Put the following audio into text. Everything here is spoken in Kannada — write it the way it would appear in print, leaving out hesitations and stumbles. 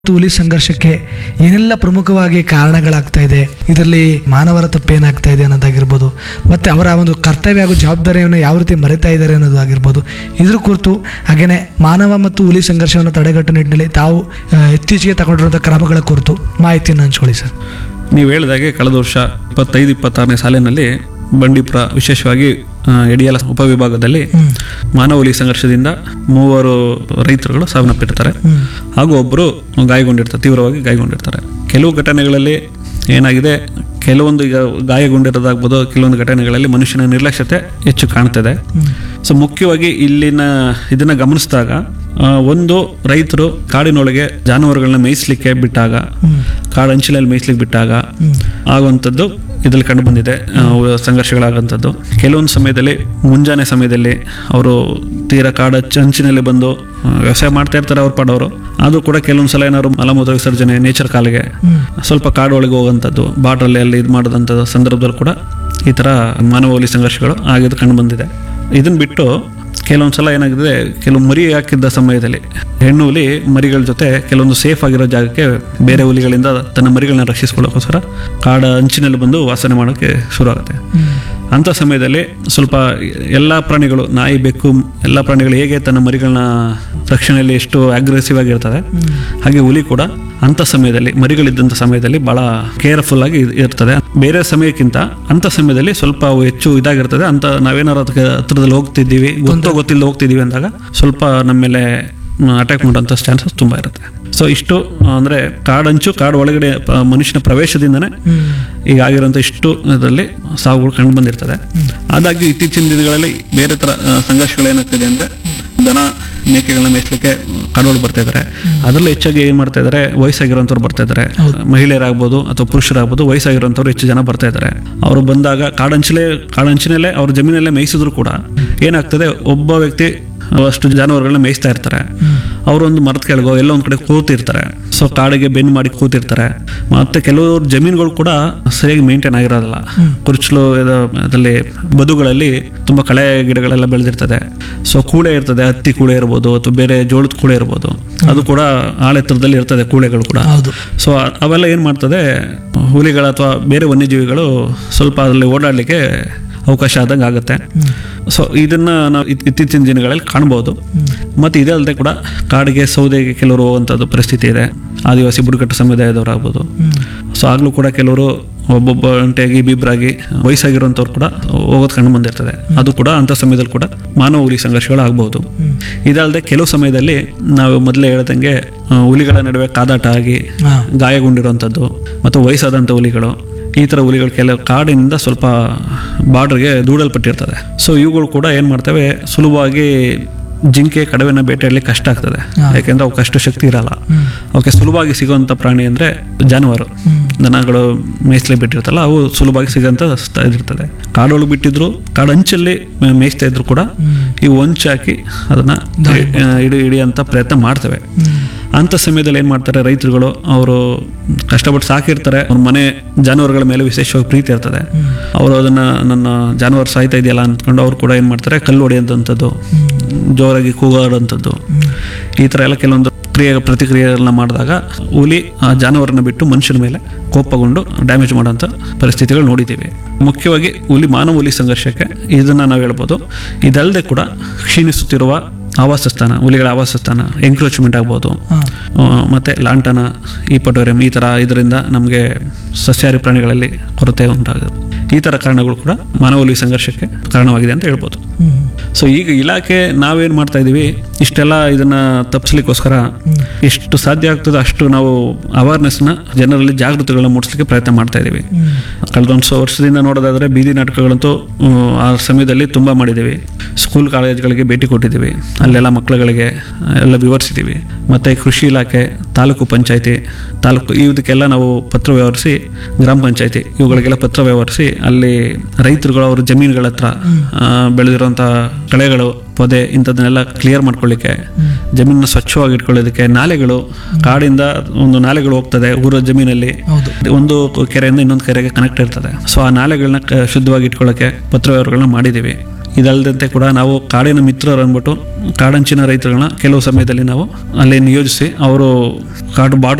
ಹುಲಿ ಸಂಘರ್ಷಕ್ಕೆ ಏನೆಲ್ಲ ಪ್ರಮುಖವಾಗಿ ಕಾರಣಗಳಾಗ್ತಾ ಇದೆ, ಇದರಲ್ಲಿ ಮಾನವರ ತಪ್ಪೇನಾಗ್ತಾ ಇದೆ ಅನ್ನೋದಾಗಿರ್ಬೋದು, ಮತ್ತೆ ಅವರ ಒಂದು ಕರ್ತವ್ಯ ಹಾಗೂ ಜವಾಬ್ದಾರಿಯನ್ನು ಯಾವ ರೀತಿ ಮರೆತಾ ಇದ್ದಾರೆ ಅನ್ನೋದಾಗಿರ್ಬೋದು, ಇದ್ರ ಕುರಿತು ಹಾಗೇನೆ ಮಾನವ ಮತ್ತು ಹುಲಿ ಸಂಘರ್ಷವನ್ನು ತಡೆಗಟ್ಟುವ ನಿಟ್ಟಿನಲ್ಲಿ ತಾವು ಇತ್ತೀಚೆಗೆ ತಗೊಂಡಿರುವಂಥ ಕ್ರಮಗಳ ಕುರಿತು ಮಾಹಿತಿಯನ್ನು ಹಂಚ್ಕೊಳ್ಳಿ ಸರ್. ನೀವು ಹೇಳಿದಾಗೆ ಕಳೆದ ವರ್ಷ 25-26ನೇ ಸಾಲಿನಲ್ಲಿ ಬಂಡೀಪುರ ವಿಶೇಷವಾಗಿ ಯಡಿಯಾಲ ಉಪವಿಭಾಗದಲ್ಲಿ ಮಾನವ ಹುಲಿ ಸಂಘರ್ಷದಿಂದ 3 ರೈತರುಗಳು ಸಾವನ್ನಪ್ಪಿರ್ತಾರೆ ಹಾಗೂ ಒಬ್ಬರು ತೀವ್ರವಾಗಿ ಗಾಯಗೊಂಡಿರ್ತಾರೆ. ಕೆಲವು ಘಟನೆಗಳಲ್ಲಿ ಏನಾಗಿದೆ, ಕೆಲವೊಂದು ಈಗ ಗಾಯಗೊಂಡಿರೋದಾಗ್ಬೋದು, ಕೆಲವೊಂದು ಘಟನೆಗಳಲ್ಲಿ ಮನುಷ್ಯನ ನಿರ್ಲಕ್ಷ್ಯತೆ ಹೆಚ್ಚು ಕಾಣ್ತದೆ. ಸೊ ಮುಖ್ಯವಾಗಿ ಇದನ್ನ ಗಮನಿಸಿದಾಗ ಒಂದು ರೈತರು ಕಾಡಿನೊಳಗೆ ಜಾನುವಾರುಗಳನ್ನ ಮೇಯಿಸ್ಲಿಕ್ಕೆ ಬಿಟ್ಟಾಗ, ಕಾಡಂಚಿನಲ್ಲಿ ಮೇಯಿಸ್ಲಿಕ್ಕೆ ಬಿಟ್ಟಾಗ ಆಗುವಂಥದ್ದು ಇದರಲ್ಲಿ ಕಂಡು ಬಂದಿದೆ ಸಂಘರ್ಷಗಳಾಗುವಂಥದ್ದು. ಕೆಲವೊಂದು ಸಮಯದಲ್ಲಿ ಮುಂಜಾನೆ ಸಮಯದಲ್ಲಿ ಅವರು ತೀರಾ ಅಂಚಿನಲ್ಲಿ ಬಂದು ವ್ಯವಸಾಯ ಮಾಡ್ತಾ ಇರ್ತಾರೆ ಅವ್ರ ಪಾಡವರು. ಆದರೂ ಕೂಡ ಕೆಲವೊಂದು ಸಲ ಏನಾದ್ರು ಮಲಮೂತ್ರ ವಿಸರ್ಜನೆ ನೇಚರ್ ಕಾಲಿಗೆ ಸ್ವಲ್ಪ ಕಾಡು ಒಳಗೆ ಹೋಗುವಂಥದ್ದು, ಬಾರ್ಡ್ರಲ್ಲಿ ಅಲ್ಲಿ ಇದು ಮಾಡೋದಂಥದ್ದು ಸಂದರ್ಭದಲ್ಲಿ ಕೂಡ ಈ ಥರ ಮಾನವ ಹುಲಿ ಸಂಘರ್ಷಗಳು ಆಗಿದ್ದು ಕಂಡು ಬಂದಿದೆ. ಇದನ್ನು ಬಿಟ್ಟು ಕೆಲವೊಂದು ಸಲ ಏನಾಗಿದೆ, ಕೆಲವು ಮರಿ ಹಾಕಿದ್ದ ಸಮಯದಲ್ಲಿ ಹೆಣ್ಣು ಹುಲಿ ಮರಿಗಳ ಜೊತೆ ಕೆಲವೊಂದು ಸೇಫ್ ಆಗಿರೋ ಜಾಗಕ್ಕೆ ಬೇರೆ ಹುಲಿಗಳಿಂದ ತನ್ನ ಮರಿಗಳನ್ನ ರಕ್ಷಿಸ್ಕೊಳ್ಳೋಕ್ಕೋಸ್ಕರ ಕಾಡ ಅಂಚಿನಲ್ಲಿ ಬಂದು ವಾಸನೆ ಮಾಡೋಕ್ಕೆ ಶುರು ಆಗುತ್ತೆ. ಅಂಥ ಸಮಯದಲ್ಲಿ ಸ್ವಲ್ಪ ಎಲ್ಲ ಪ್ರಾಣಿಗಳು, ನಾಯಿ, ಬೆಕ್ಕು, ಎಲ್ಲ ಪ್ರಾಣಿಗಳು ಹೇಗೆ ತನ್ನ ಮರಿಗಳನ್ನ ರಕ್ಷಣೆಯಲ್ಲಿ ಎಷ್ಟು ಅಗ್ರೆಸಿವ್ ಆಗಿರ್ತದೆ, ಹಾಗೆ ಹುಲಿ ಕೂಡ ಅಂಥ ಸಮಯದಲ್ಲಿ ಮರಿಗಳಿದ್ದಂಥ ಸಮಯದಲ್ಲಿ ಬಹಳ ಕೇರ್ಫುಲ್ ಆಗಿ ಇರ್ತದೆ. ಬೇರೆ ಸಮಯಕ್ಕಿಂತ ಅಂಥ ಸಮಯದಲ್ಲಿ ಸ್ವಲ್ಪ ಹೆಚ್ಚು ಇದಾಗಿರ್ತದೆ. ಅಂತ ನಾವೇನಾದ್ರು ಅದಕ್ಕೆ ಹತ್ರದಲ್ಲಿ ಹೋಗ್ತಿದ್ದೀವಿ, ಗೊತ್ತಿಲ್ಲ ಹೋಗ್ತಿದ್ದೀವಿ ಅಂದಾಗ ಸ್ವಲ್ಪ ನಮ್ಮ ಮೇಲೆ ಅಟ್ಯಾಕ್ ಮಾಡುವಂಥ ಚಾನ್ಸಸ್ ತುಂಬ ಇರುತ್ತೆ. ಸೊ ಇಷ್ಟು ಅಂದರೆ ಕಾಡು ಒಳಗಡೆ ಮನುಷ್ಯನ ಪ್ರವೇಶದಿಂದನೇ ಈಗ ಆಗಿರೋಂಥ ಇಷ್ಟು ಇದರಲ್ಲಿ ಸಾವುಗಳು ಕಂಡು ಬಂದಿರ್ತದೆ. ಆದಾಗ್ಯೂ ಇತ್ತೀಚಿನ ದಿನಗಳಲ್ಲಿ ಬೇರೆ ಥರ ಸಂಘರ್ಷಗಳೇನಾಗ್ತಿದೆ ಅಂದರೆ, ದನ ಮೇಕೆಗಳನ್ನ ಮೇಯಿಸ್ಲಿಕ್ಕೆ ಕಾಡೊಳಗೆ ಬರ್ತಾ ಇದ್ದಾರೆ. ಅದರಲ್ಲೂ ಹೆಚ್ಚಾಗಿ ಏನು ಮಾಡ್ತಾ ಇದ್ದಾರೆ, ವಯಸ್ಸಾಗಿರೋಂಥವ್ರು ಬರ್ತಾ ಇದ್ದಾರೆ. ಮಹಿಳೆಯರಾಗ್ಬೋದು ಅಥವಾ ಪುರುಷರಾಗ್ಬೋದು, ವಯಸ್ಸಾಗಿರೋಂಥವ್ರು ಹೆಚ್ಚು ಜನ ಬರ್ತಾ ಇದ್ದಾರೆ. ಅವರು ಬಂದಾಗ ಕಾಡಂಚಿನಲ್ಲೇ ಅವ್ರ ಜಮೀನಲ್ಲೇ ಮೇಯಿಸಿದ್ರು ಕೂಡ ಏನಾಗ್ತದೆ, ಒಬ್ಬ ವ್ಯಕ್ತಿ ಅಷ್ಟು ಜಾನುವಾರುಗಳನ್ನ ಮೇಯಿಸ್ತಾ ಇರ್ತಾರೆ. ಅವರೊಂದು ಮರದ ಕೆಳಗೋ ಎಲ್ಲೋ ಒಂದು ಕಡೆ ಕೂತಿರ್ತಾರೆ. ಸೊ ಕಾಡಿಗೆ ಬೆನ್ನು ಮಾಡಿ ಕೂತಿರ್ತಾರೆ. ಮತ್ತೆ ಕೆಲವರು ಜಮೀನುಗಳು ಕೂಡ ಸರಿಯಾಗಿ ಮೇಂಟೈನ್ ಆಗಿರೋದಿಲ್ಲ. ಕುರ್ಚಲು ಅದರಲ್ಲಿ ಬದುಗಳಲ್ಲಿ ತುಂಬಾ ಕಳೆ ಗಿಡಗಳೆಲ್ಲ ಬೆಳೆದಿರ್ತದೆ. ಸೊ ಕೂಳೆ ಇರ್ತದೆ, ಹತ್ತಿ ಕೂಳೆ ಇರ್ಬೋದು ಅಥವಾ ಬೇರೆ ಜೋಳದ ಕೂಳೆ ಇರ್ಬೋದು, ಅದು ಕೂಡ ಆಳೆತ್ತರದಲ್ಲಿ ಇರ್ತದೆ ಕೂಳೆಗಳು ಕೂಡ. ಸೊ ಅವೆಲ್ಲ ಏನ್ ಮಾಡ್ತದೆ, ಹುಲಿಗಳು ಅಥವಾ ಬೇರೆ ವನ್ಯಜೀವಿಗಳು ಸ್ವಲ್ಪ ಅದರಲ್ಲಿ ಓಡಾಡ್ಲಿಕ್ಕೆ ಅವಕಾಶ ಆದಂಗೆ ಆಗುತ್ತೆ. ಸೊ ಇದನ್ನ ನಾವು ಇತ್ತೀಚಿನ ದಿನಗಳಲ್ಲಿ ಕಾಣ್ಬೋದು. ಮತ್ತು ಇದೇ ಅಲ್ಲದೆ ಕೂಡ ಕಾಡಿಗೆ ಸೌದೆಗೆ ಕೆಲವರು ಹೋಗುವಂಥದ್ದು ಪರಿಸ್ಥಿತಿ ಇದೆ. ಆದಿವಾಸಿ ಬುಡಕಟ್ಟು ಸಮುದಾಯದವರಾಗ್ಬೋದು. ಸೊ ಆಗ್ಲೂ ಕೂಡ ಕೆಲವರು ಒಬ್ಬೊಬ್ಬ ಗಂಟೆಯಾಗಿ ಇಬ್ಬಿಬ್ಬರಾಗಿ ವಯಸ್ಸಾಗಿರುವಂಥವ್ರು ಕೂಡ ಹೋಗೋದು ಕಂಡು ಬಂದಿರ್ತದೆ. ಅದು ಕೂಡ ಅಂಥ ಸಮಯದಲ್ಲಿ ಕೂಡ ಮಾನವ ಹುಲಿ ಸಂಘರ್ಷಗಳು ಆಗ್ಬೋದು. ಇದಲ್ಲದೆ ಕೆಲವು ಸಮಯದಲ್ಲಿ ನಾವು ಮೊದಲೇ ಹೇಳ್ದಂಗೆ ಹುಲಿಗಳ ನಡುವೆ ಕಾದಾಟ ಆಗಿ ಗಾಯಗೊಂಡಿರುವಂಥದ್ದು ಮತ್ತು ವಯಸ್ಸಾದಂಥ ಹುಲಿಗಳು, ಈ ಥರ ಹುಲಿಗಳು ಕೆಲವು ಕಾಡಿನಿಂದ ಸ್ವಲ್ಪ ಬಾರ್ಡರ್ಗೆ ದೂಡಲ್ಪಟ್ಟಿರ್ತದೆ. ಸೊ ಇವುಗಳು ಕೂಡ ಏನು ಮಾಡ್ತವೆ, ಸುಲಭವಾಗಿ ಜಿಂಕೆ ಕಡವೆನ ಬೇಟೆಯಾಡಲಿಕ್ಕೆ ಕಷ್ಟ ಆಗ್ತದೆ. ಯಾಕೆಂದ್ರೆ ಅವಕ್ಕೆ ಅಷ್ಟು ಶಕ್ತಿ ಇರಲ್ಲ. ಅವಕ್ಕೆ ಸುಲಭವಾಗಿ ಸಿಗುವಂಥ ಪ್ರಾಣಿ ಅಂದರೆ ಜಾನುವಾರು, ದನಗಳು ಮೇಯಿಸ್ಲಿಕ್ಕೆ ಬಿಟ್ಟಿರ್ತಲ್ಲ, ಅವು ಸುಲಭವಾಗಿ ಸಿಗೋಂಥ ಇದಿರ್ತದೆ. ಕಾಡೊಳಗೆ ಬಿಟ್ಟಿದ್ರು, ಕಾಡಂಚಲ್ಲಿ ಮೇಯಿಸ್ತಾ ಇದ್ರು ಕೂಡ ಇವು ಹೊಂಚು ಹಾಕಿ ಅದನ್ನ ಹಿಡಿಯಂತ ಪ್ರಯತ್ನ ಮಾಡ್ತವೆ. ಅಂಥ ಸಮಯದಲ್ಲಿ ಏನು ಮಾಡ್ತಾರೆ ರೈತರುಗಳು, ಅವರು ಕಷ್ಟಪಟ್ಟು ಸಾಕಿರ್ತಾರೆ. ಅವ್ರ ಮನೆ ಜಾನುವಾರುಗಳ ಮೇಲೆ ವಿಶೇಷವಾಗಿ ಪ್ರೀತಿ ಇರ್ತದೆ. ಅವರು ಅದನ್ನ ನನ್ನ ಜಾನುವಾರು ಸಾಯ್ತಾ ಇದೆಯಲ್ಲ ಅಂದ್ಕೊಂಡು ಅವ್ರು ಕೂಡ ಏನು ಮಾಡ್ತಾರೆ, ಕಲ್ಲು ಹೊಡೆಯುವಂಥದ್ದು, ಜೋರಾಗಿ ಕೂಗಾಡುವಂಥದ್ದು, ಈ ಥರ ಎಲ್ಲ ಕೆಲವೊಂದು ಪ್ರತಿಕ್ರಿಯೆಗಳನ್ನ ಮಾಡಿದಾಗ ಹುಲಿ ಆ ಜಾನುವಾರನ್ನ ಬಿಟ್ಟು ಮನುಷ್ಯನ ಮೇಲೆ ಕೋಪಗೊಂಡು ಡ್ಯಾಮೇಜ್ ಮಾಡೋಂಥ ಪರಿಸ್ಥಿತಿಗಳು ನೋಡಿದ್ದೀವಿ. ಮುಖ್ಯವಾಗಿ ಮಾನವ ಹುಲಿ ಸಂಘರ್ಷಕ್ಕೆ ಇದನ್ನ ನಾವು ಹೇಳ್ಬೋದು. ಇದಲ್ಲದೆ ಕೂಡ ಕ್ಷೀಣಿಸುತ್ತಿರುವ ಆವಾಸಸ್ಥಾನ, ಹುಲಿಗಳ ಆವಾಸಸ್ಥಾನ, ಎಂಕ್ರೋಚ್ಮೆಂಟ್ ಆಗ್ಬೋದು, ಮತ್ತೆ ಲಾಂಟನ, ಈಪಟೋರಿಯಂ, ಈ ಥರ ಇದರಿಂದ ನಮಗೆ ಸಸ್ಯಾಹಾರಿ ಪ್ರಾಣಿಗಳಲ್ಲಿ ಕೊರತೆ ಉಂಟಾಗುತ್ತೆ. ಈ ಥರ ಕಾರಣಗಳು ಕೂಡ ಮಾನವ ಹುಲಿ ಸಂಘರ್ಷಕ್ಕೆ ಕಾರಣವಾಗಿದೆ ಅಂತ ಹೇಳ್ಬೋದು. ಸೊ ಈಗ ಇಲಾಖೆ ನಾವೇನು ಮಾಡ್ತಾ ಇದ್ದೀವಿ, ಇಷ್ಟೆಲ್ಲ ಇದನ್ನ ತಪ್ಪಿಸ್ಲಿಕ್ಕೋಸ್ಕರ ಎಷ್ಟು ಸಾಧ್ಯ ಆಗ್ತದೆ ಅಷ್ಟು ನಾವು ಅವೇರ್ನೆಸ್ನ ಜನರಲ್ಲಿ ಜಾಗೃತಿಗಳನ್ನ ಮೂಡಿಸ್ಲಿಕ್ಕೆ ಪ್ರಯತ್ನ ಮಾಡ್ತಾ ಇದ್ದೀವಿ. ಕಳೆದ ಒಂದು ವರ್ಷದಿಂದ ನೋಡೋದಾದ್ರೆ ಬೀದಿ ನಾಟಕಗಳಂತೂ ಆ ಸಮಯದಲ್ಲಿ ತುಂಬ ಮಾಡಿದ್ದೀವಿ. ಸ್ಕೂಲ್ ಕಾಲೇಜ್ಗಳಿಗೆ ಭೇಟಿ ಕೊಟ್ಟಿದ್ದೀವಿ, ಅಲ್ಲೆಲ್ಲ ಮಕ್ಕಳುಗಳಿಗೆ ಎಲ್ಲ ವಿವರಿಸಿದ್ದೀವಿ. ಮತ್ತು ಕೃಷಿ ಇಲಾಖೆ, ತಾಲೂಕು ಪಂಚಾಯತಿ, ಇದಕ್ಕೆಲ್ಲ ನಾವು ಪತ್ರ ವ್ಯವಹರಿಸಿ, ಗ್ರಾಮ ಪಂಚಾಯತಿ ಇವುಗಳಿಗೆಲ್ಲ ಪತ್ರ ವ್ಯವಹರಿಸಿ ಅಲ್ಲಿ ರೈತರುಗಳು ಅವ್ರ ಜಮೀನುಗಳ ಹತ್ರ ಬೆಳೆದಿರುವಂಥ ಕಳೆಗಳು, ಪೊದೆ ಇಂಥದನ್ನೆಲ್ಲ ಕ್ಲಿಯರ್ ಮಾಡ್ಕೊಳ್ಳಿಕ್ಕೆ, ಜಮೀನನ್ನ ಸ್ವಚ್ಛವಾಗಿ ಇಟ್ಕೊಳ್ಳೋದಕ್ಕೆ, ನಾಲೆಗಳು, ಕಾಡಿಂದ ಒಂದು ನಾಲೆಗಳು ಹೋಗ್ತದೆ ಊರ ಜಮೀನಲ್ಲಿ, ಒಂದು ಕೆರೆಯಿಂದ ಇನ್ನೊಂದು ಕೆರೆಗೆ ಕನೆಕ್ಟ್ ಇರ್ತದೆ. ಸೊ ಆ ನಾಲೆಗಳನ್ನ ಶುದ್ಧವಾಗಿ ಇಟ್ಕೊಳ್ಳೋಕ್ಕೆ ಪತ್ರ ವ್ಯವಹಾರಗಳನ್ನ ಮಾಡಿದ್ದೀವಿ. ಇದಲ್ಲದಂತೆ ಕೂಡ ನಾವು ಕಾಡಿನ ಮಿತ್ರರು ಅಂದ್ಬಿಟ್ಟು ಕಾಡಂಚಿನ ರೈತರುಗಳನ್ನ ಕೆಲವು ಸಮಯದಲ್ಲಿ ನಾವು ಅಲ್ಲಿ ನಿಯೋಜಿಸಿ ಅವರು ಕಾಡು ಬಾರ್ಡರ್